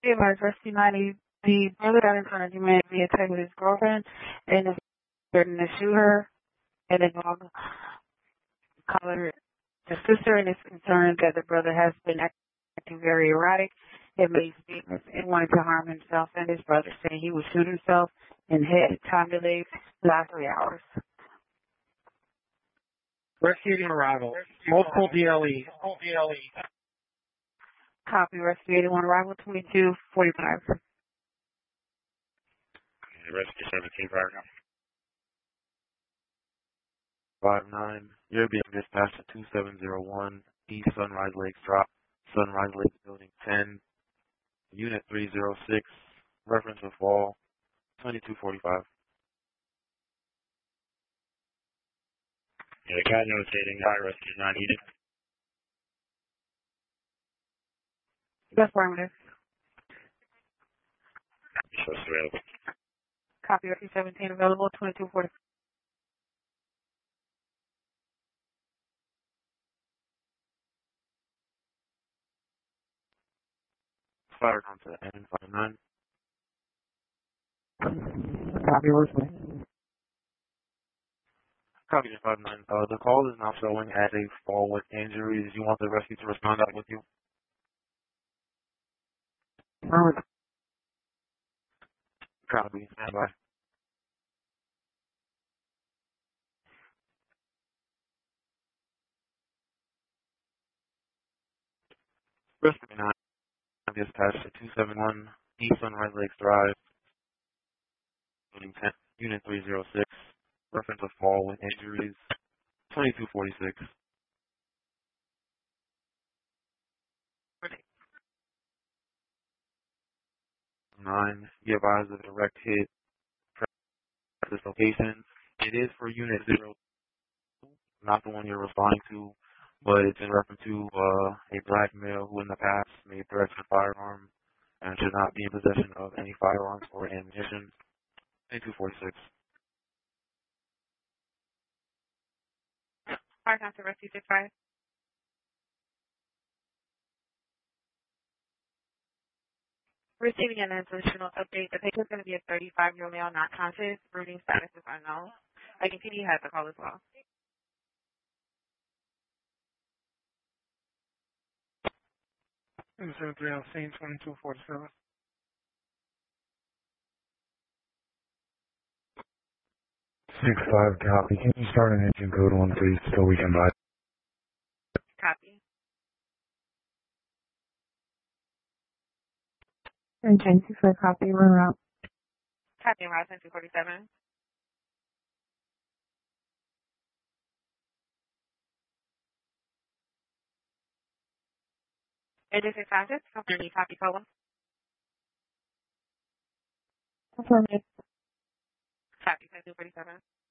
Advised Rescue 90, the brother got into an argument via text with his girlfriend and is threatening to shoot her, and then call her the sister, and is concerned that the brother has been acting very erratic and made statements and wanted to harm himself and his brother, saying he would shoot himself and had time delayed last 3 hours. Rescue team arrival. Multiple DLE. Copy. Rescue 81 arrival 2245. Rescue 17 prior. 5-9. You're being dispatched to 2701 East Sunrise Lakes Drop, Sunrise Lakes Building 10, Unit 306, reference of fall 2245. Yeah, cat notating. High rescue not needed. That's affirmative. Source available. Copy. Rescue 17 available 2245. Fired onto the N59. Copy, rescue. Copy to 59. The call is now showing as a fall with injuries. You want the rescue to respond out with you? Affirmative. Copy. Stand by. Rescue 9. Dispatched to 271 East Sunrise Lakes Drive, Building 10, Unit 306, reference of fall with injuries 2246. 9. Be advised of direct hit at this location. It is for Unit 0, not the one you're responding to, but it's in reference to a black male who in the past made threats with a firearm and should not be in possession of any firearms or ammunition. 2246. Fire Council Rescue 65. Receiving an additional update. The patient is going to be a 35-year-old male, not conscious. Breathing status is unknown. I can PD has the call as well. And 73 on scene 2247. 6-5, copy. Can you start an engine code 1, please, so we can buy? Copy. And 10-4 copy, run route. Copy and route 247. Agency Scientist, company copy code. Affirmative. Copy 247.